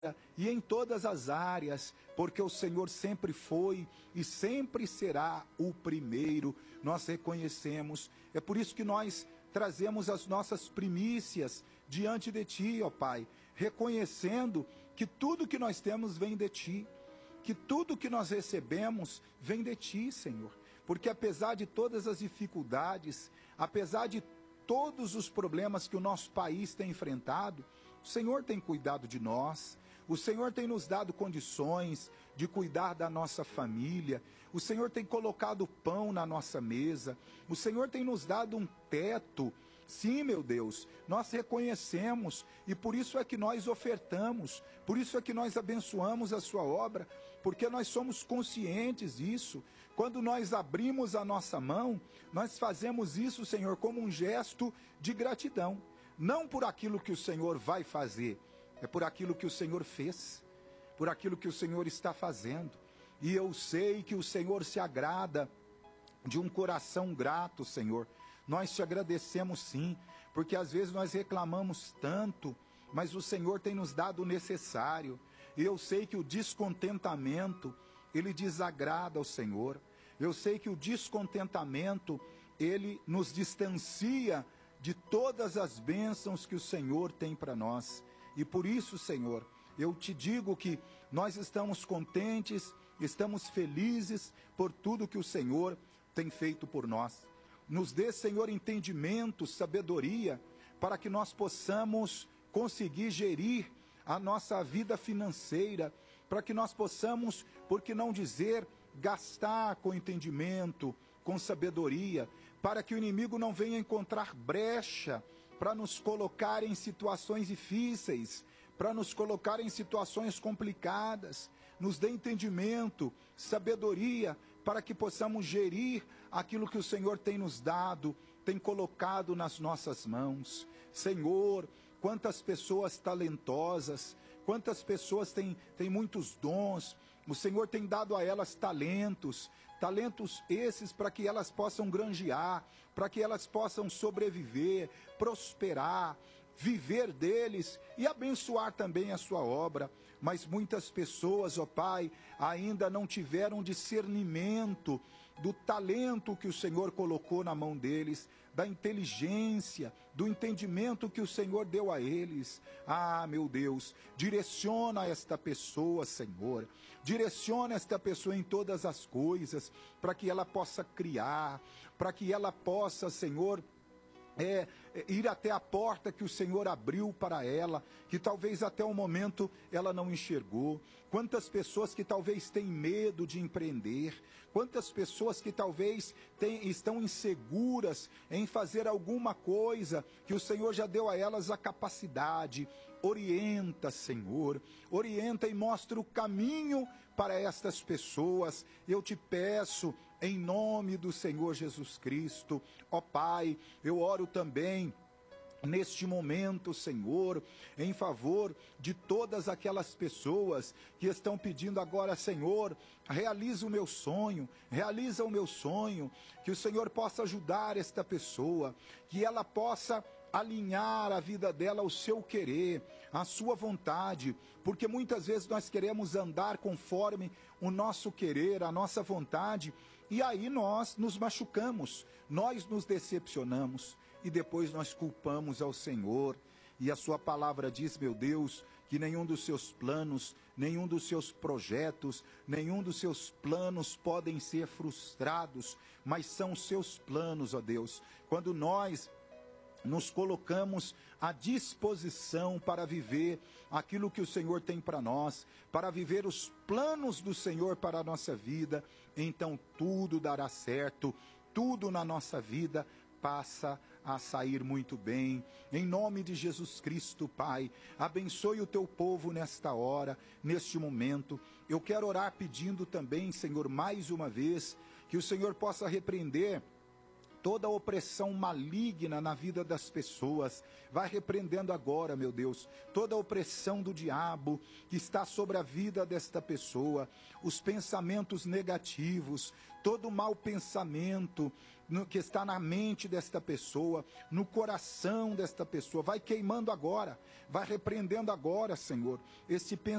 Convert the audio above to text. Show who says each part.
Speaker 1: e em todas as áreas, porque o Senhor sempre foi e sempre será o primeiro. Nós reconhecemos, é por isso que nós trazemos as nossas primícias diante de Ti, ó Pai, reconhecendo que tudo que nós temos vem de Ti, que tudo que nós recebemos vem de Ti, Senhor, porque apesar de todas as dificuldades, apesar de todos os problemas que o nosso país tem enfrentado, o Senhor tem cuidado de nós, o Senhor tem nos dado condições de cuidar da nossa família, o Senhor tem colocado pão na nossa mesa, o Senhor tem nos dado um teto. Sim, meu Deus, nós reconhecemos e por isso é que nós ofertamos, por isso é que nós abençoamos a sua obra, porque nós somos conscientes disso. Quando nós abrimos a nossa mão, nós fazemos isso, Senhor, como um gesto de gratidão, não por aquilo que o Senhor vai fazer, é por aquilo que o Senhor fez, por aquilo que o Senhor está fazendo. E eu sei que o Senhor se agrada de um coração grato, Senhor. Nós te agradecemos sim, porque às vezes nós reclamamos tanto, mas o Senhor tem nos dado o necessário. E eu sei que o descontentamento, ele desagrada ao Senhor. Eu sei que o descontentamento, ele nos distancia de todas as bênçãos que o Senhor tem para nós. E por isso, Senhor, eu te digo que nós estamos contentes, estamos felizes por tudo que o Senhor tem feito por nós. Nos dê, Senhor, entendimento, sabedoria, para que nós possamos conseguir gerir a nossa vida financeira, para que nós possamos, por que não dizer, gastar com entendimento, com sabedoria, para que o inimigo não venha encontrar brecha para nos colocar em situações difíceis, para nos colocar em situações complicadas. Nos dê entendimento, sabedoria, para que possamos gerir aquilo que o Senhor tem nos dado, tem colocado nas nossas mãos. Senhor, quantas pessoas talentosas, quantas pessoas têm muitos dons, o Senhor tem dado a elas talentos esses para que elas possam granjear, para que elas possam sobreviver, prosperar, viver deles e abençoar também a sua obra. Mas muitas pessoas, ó Pai, ainda não tiveram discernimento do talento que o Senhor colocou na mão deles, da inteligência, do entendimento que o Senhor deu a eles. Ah, meu Deus, direciona esta pessoa, Senhor, direciona esta pessoa em todas as coisas, para que ela possa criar, para que ela possa, Senhor, ir até a porta que o Senhor abriu para ela, que talvez até o momento ela não enxergou. Quantas pessoas que talvez têm medo de empreender, quantas pessoas que talvez estão inseguras em fazer alguma coisa, que o Senhor já deu a elas a capacidade. Orienta, Senhor, orienta e mostra o caminho para estas pessoas. Eu te peço, em nome do Senhor Jesus Cristo, ó Pai, eu oro também neste momento, Senhor, em favor de todas aquelas pessoas que estão pedindo agora, Senhor, realiza o meu sonho, que o Senhor possa ajudar esta pessoa, que ela possa alinhar a vida dela ao seu querer, à sua vontade, porque muitas vezes nós queremos andar conforme o nosso querer, a nossa vontade, e aí nós nos machucamos, nós nos decepcionamos, e depois nós culpamos ao Senhor. E a sua palavra diz, meu Deus, que nenhum dos seus planos, nenhum dos seus projetos, nenhum dos seus planos podem ser frustrados, mas são os seus planos, ó Deus. Quando nós nos colocamos à disposição para viver aquilo que o Senhor tem para nós, para viver os planos do Senhor para a nossa vida, então tudo dará certo, tudo na nossa vida passa a sair muito bem. Em nome de Jesus Cristo, Pai, abençoe o teu povo nesta hora, neste momento. Eu quero orar pedindo também, Senhor, mais uma vez, que o Senhor possa repreender toda opressão maligna na vida das pessoas. Vai repreendendo agora, meu Deus, toda opressão do diabo que está sobre a vida desta pessoa, os pensamentos negativos, todo mau pensamento, que está na mente desta pessoa, no coração desta pessoa. Vai queimando agora, vai repreendendo agora, Senhor, esse pensamento